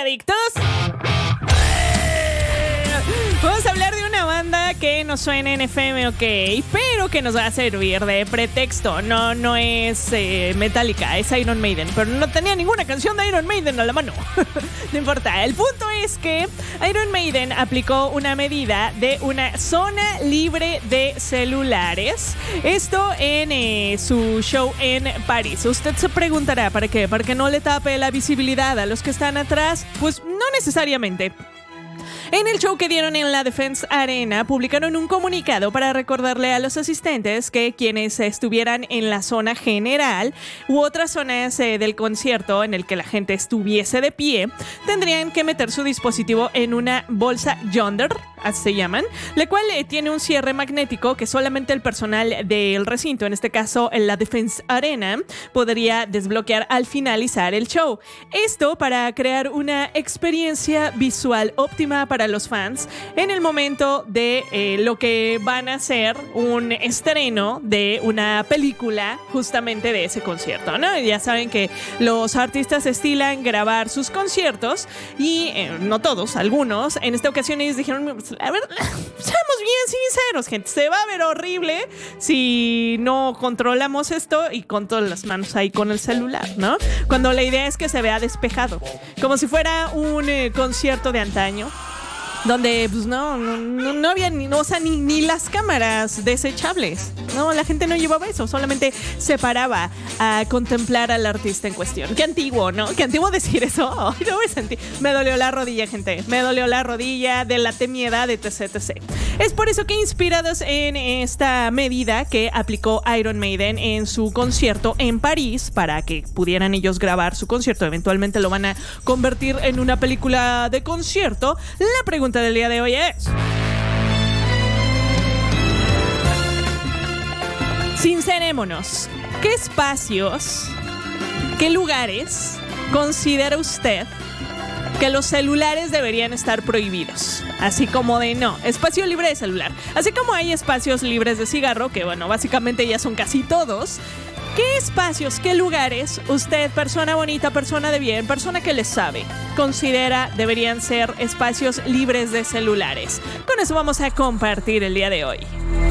drogadictos. Vamos a hablar de una banda que nos suena en FM, ok, pero que nos va a servir de pretexto. No es Metallica, es Iron Maiden, pero no tenía ninguna canción de Iron Maiden a la mano. No importa, el punto es que Iron Maiden aplicó una medida de una zona libre de celulares. Esto en su show en París. Usted se preguntará, ¿para qué? ¿Para que no le tape la visibilidad a los que están atrás? Pues no necesariamente. En el show que dieron en la Defense Arena, publicaron un comunicado para recordarle a los asistentes que quienes estuvieran en la zona general u otras zonas del concierto en el que la gente estuviese de pie, tendrían que meter su dispositivo en una bolsa Yonder, así se llaman, la cual tiene un cierre magnético que solamente el personal del recinto, en este caso en la Defense Arena, podría desbloquear al finalizar el show. Esto para crear una experiencia visual óptima para los fans en el momento de lo que van a ser un estreno de una película justamente de ese concierto, ¿no? Ya saben que los artistas estilan grabar sus conciertos y no todos, algunos, en esta ocasión ellos dijeron, a ver, seamos bien sinceros, gente, se va a ver horrible si no controlamos esto y con todas las manos ahí con el celular, ¿no? Cuando la idea es que se vea despejado, como si fuera un concierto de antaño, donde pues no había ni las cámaras desechables. No, la gente no llevaba eso, solamente se paraba a contemplar al artista en cuestión. Qué antiguo, ¿no? Qué antiguo decir eso. Ay, no me sentí. Me dolió la rodilla, gente. Me dolió la rodilla, delaté mi edad, etc. Es por eso que, inspirados en esta medida que aplicó Iron Maiden en su concierto en París, para que pudieran ellos grabar su concierto, eventualmente lo van a convertir en una película de concierto, la pregunta del día de hoy es: sincerémonos, ¿qué espacios, qué lugares considera usted que los celulares deberían estar prohibidos? Así como de no, espacio libre de celular. Así como hay espacios libres de cigarro, que bueno, básicamente ya son casi todos. ¿Qué espacios, qué lugares usted, persona bonita, persona de bien, persona que le sabe, considera deberían ser espacios libres de celulares? Con eso vamos a compartir el día de hoy.